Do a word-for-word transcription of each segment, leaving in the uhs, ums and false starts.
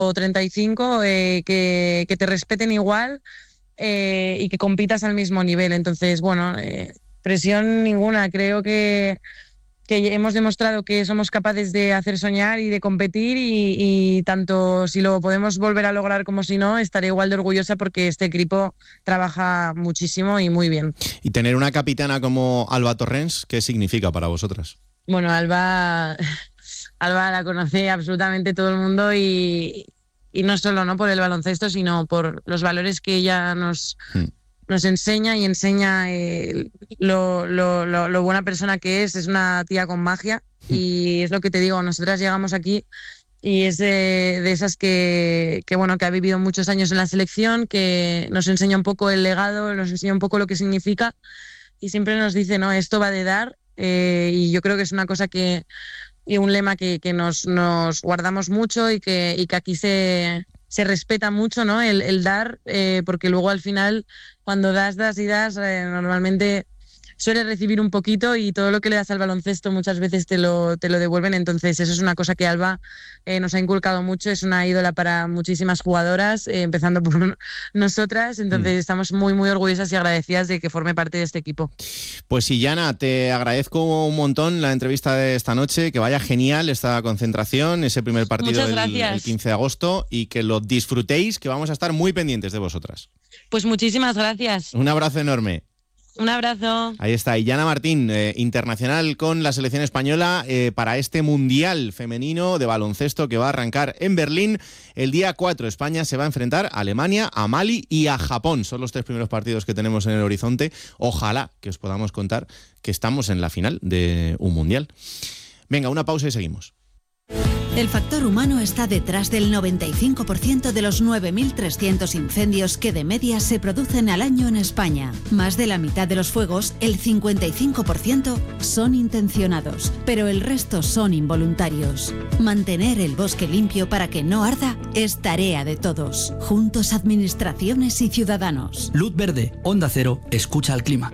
o treinta y cinco, eh, que, que te respeten igual eh, y que compitas al mismo nivel. Entonces, bueno, eh, presión ninguna. Creo que, que hemos demostrado que somos capaces de hacer soñar y de competir y, y tanto si lo podemos volver a lograr como si no, estaré igual de orgullosa porque este equipo trabaja muchísimo y muy bien. Y tener una capitana como Alba Torrens, ¿qué significa para vosotras? Bueno, Alba... Alba la conoce absolutamente todo el mundo y, y no solo no por el baloncesto, sino por los valores que ella nos, mm. nos enseña y enseña eh, lo, lo, lo, lo buena persona que es. Es una tía con magia mm. y es lo que te digo, nosotras llegamos aquí y es de, de esas que, que, bueno, que ha vivido muchos años en la selección, que nos enseña un poco el legado, nos enseña un poco lo que significa y siempre nos dice, no, esto va de dar eh, y yo creo que es una cosa que... y un lema que, que nos, nos guardamos mucho y que, y que aquí se, se respeta mucho, ¿no? El, el dar, eh, porque luego al final, cuando das, das y das, eh, normalmente sueles recibir un poquito y todo lo que le das al baloncesto muchas veces te lo, te lo devuelven. Entonces eso es una cosa que Alba eh, nos ha inculcado mucho, es una ídola para muchísimas jugadoras, eh, empezando por nosotras. Entonces mm. estamos muy, muy orgullosas y agradecidas de que forme parte de este equipo. Pues Illana, te agradezco un montón la entrevista de esta noche, que vaya genial esta concentración, ese primer partido el, el quince de agosto y que lo disfrutéis, que vamos a estar muy pendientes de vosotras. Pues muchísimas gracias. Un abrazo enorme. Un abrazo. Ahí está, Illana Martín, eh, internacional con la selección española eh, para este Mundial Femenino de Baloncesto que va a arrancar en Berlín el día cuatro. España se va a enfrentar a Alemania, a Mali y a Japón. Son los tres primeros partidos que tenemos en el horizonte. Ojalá que os podamos contar que estamos en la final de un Mundial. Venga, una pausa y seguimos. El factor humano está detrás del noventa y cinco por ciento de los nueve mil trescientos incendios que de media se producen al año en España. Más de la mitad de los fuegos, el cincuenta y cinco por ciento, son intencionados, pero el resto son involuntarios. Mantener el bosque limpio para que no arda es tarea de todos. Juntos, administraciones y ciudadanos. Luz verde, Onda Cero, escucha al clima.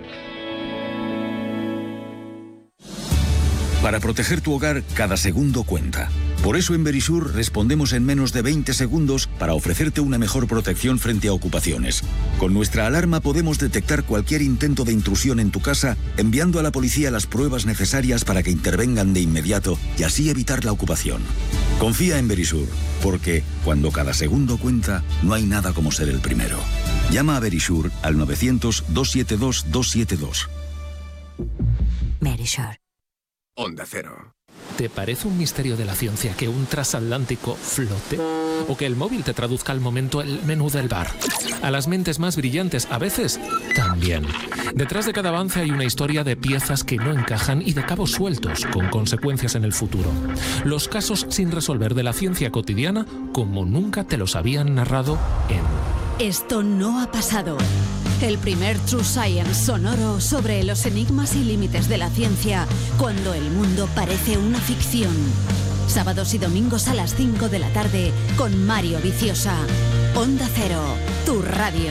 Para proteger tu hogar, cada segundo cuenta. Por eso en Verisur respondemos en menos de veinte segundos para ofrecerte una mejor protección frente a ocupaciones. Con nuestra alarma podemos detectar cualquier intento de intrusión en tu casa, enviando a la policía las pruebas necesarias para que intervengan de inmediato y así evitar la ocupación. Confía en Verisur, porque cuando cada segundo cuenta, no hay nada como ser el primero. Llama a Verisur al novecientos, doscientos setenta y dos, doscientos setenta y dos. Verisur. Onda Cero. ¿Te parece un misterio de la ciencia que un transatlántico flote? ¿O que el móvil te traduzca al momento el menú del bar? A las mentes más brillantes, a veces, también. Detrás de cada avance hay una historia de piezas que no encajan y de cabos sueltos, con consecuencias en el futuro. Los casos sin resolver de la ciencia cotidiana, como nunca te los habían narrado en... Esto no ha pasado. El primer True Science sonoro sobre los enigmas y límites de la ciencia cuando el mundo parece una ficción. Sábados y domingos a las cinco de la tarde con Mario Viciosa. Onda Cero, tu radio.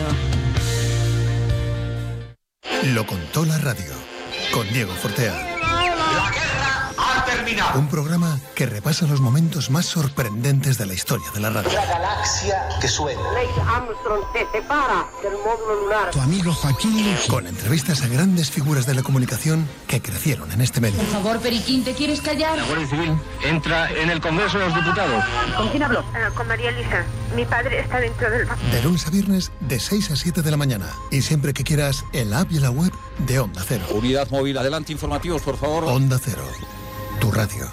Lo contó la radio con Diego Fortea. La guerra ha terminado. Un programa que repasa los momentos más sorprendentes de la historia de la radio. La galaxia que suena. Neil Armstrong se separa del módulo lunar. Tu amigo Joaquín Luqui. Con entrevistas a grandes figuras de la comunicación que crecieron en este medio. Por favor, Periquín, ¿te quieres callar? La Guardia Civil entra en el Congreso de los Diputados. ¿Con quién habló? Uh, con María Elisa. Mi padre está dentro del... De lunes a viernes, de seis a siete de la mañana. Y siempre que quieras, en la app y la web de Onda Cero. Unidad móvil, adelante, informativos, por favor. Onda Cero, tu radio.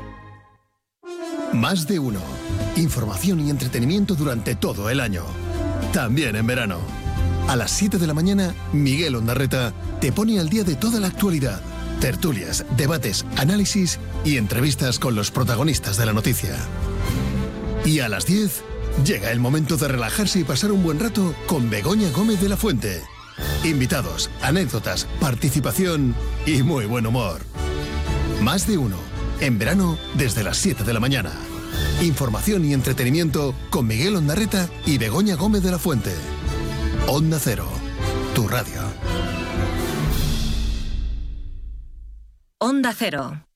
Más de uno. Información y entretenimiento durante todo el año. También en verano. A las siete de la mañana, Miguel Ondarreta te pone al día de toda la actualidad. Tertulias, debates, análisis y entrevistas con los protagonistas de la noticia. Y a las diez, llega el momento de relajarse y pasar un buen rato con Begoña Gómez de la Fuente. Invitados, anécdotas, participación y muy buen humor. Más de uno. En verano, desde las siete de la mañana. Información y entretenimiento con Miguel Ondarreta y Begoña Gómez de la Fuente. Onda Cero, tu radio. Onda Cero.